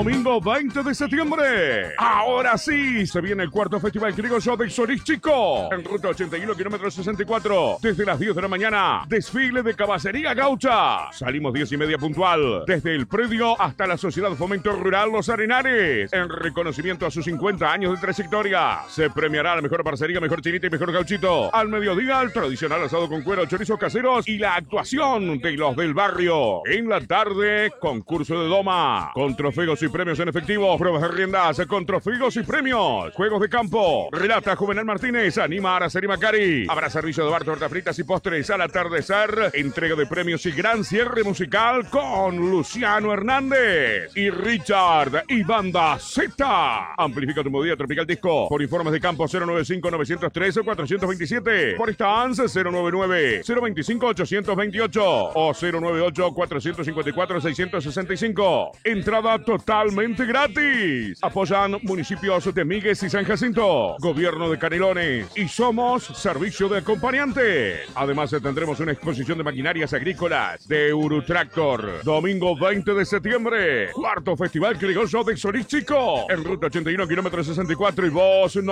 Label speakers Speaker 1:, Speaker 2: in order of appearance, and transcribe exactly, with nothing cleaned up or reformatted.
Speaker 1: Domingo veinte de septiembre. Ahora sí, se viene el cuarto Festival Criollo de Solís Chico. En ruta ochenta y uno, kilómetro sesenta y cuatro. Desde las diez de la mañana, desfile de caballería gaucha. Salimos diez y media puntual. Desde el predio hasta la Sociedad Fomento Rural Los Arenares. En reconocimiento a sus cincuenta años de trayectoria. Se premiará la mejor parcería, mejor chinita y mejor gauchito. Al mediodía, el tradicional asado con cuero, chorizos caseros y la actuación de los del barrio. En la tarde, concurso de doma. Con trofeos y premios en efectivo. Pruebas de riendas con trofeos y premios. Juegos de campo. Relata Juvenal Martínez. Anima Araceli Macari. Habrá servicio de bar, tortas fritas y postres al atardecer. Entrega de premios y gran cierre musical con Luciano Hernández y Richard y Banda Z. Amplifica tu movida tropical disco. Por informes de campo cero noventa y cinco, novecientos trece, cuatrocientos veintisiete. Por Stans cero noventa y nueve, cero veinticinco, ochocientos veintiocho o cero noventa y ocho, cuatrocientos cincuenta y cuatro, seiscientos sesenta y cinco. Entrada totalmente gratis. Apoyan municipios de Míguez y San Jacinto. Gobierno de Canelones. Y somos servicio de acompañante. Además tendremos una exposición de maquinarias agrícolas de Eurotractor. Domingo veinte de septiembre. Cuarto Festival Criollo de Solís Chico. En ruta ochenta y uno, kilómetro sesenta y cuatro. Y vos no